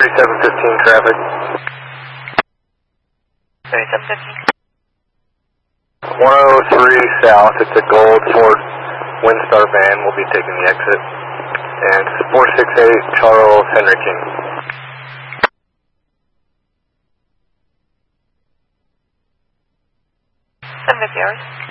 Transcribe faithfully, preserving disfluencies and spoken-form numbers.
thirty-seven fifteen traffic. thirty-seven fifteen. one oh three south, it's a gold toward Windstar Van, we'll be taking the exit. And four six eight Charles Henry King. seven fifty hours.